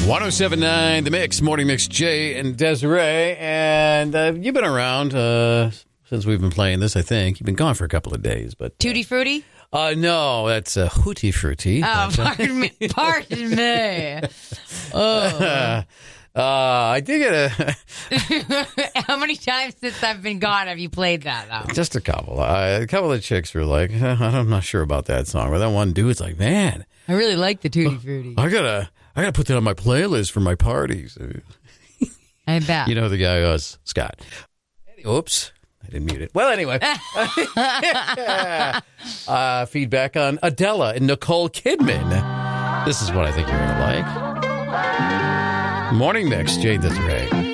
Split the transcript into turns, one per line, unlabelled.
107.9 The Mix, Morning Mix, Jay and Desiree. And you've been around since we've been playing this, I think. You've been gone for a couple of days. But
Tutti Frutti?
No, that's Hootie Fruity.
Oh, pardon me. Pardon me. Oh.
I did get
How many times since I've been gone have you played that, though?
just a couple. A couple of chicks were like, I'm not sure about that song. But that one dude's like, man,
I really like the Tutti Frutti.
I gotta put that on my playlist for my parties.
I bet.
You know who the guy was, Scott. Oops. I didn't mute it. Well, anyway. Feedback on Adela and Nicole Kidman. This is what I think you're going to like. Morning Mix, Jay Desiree.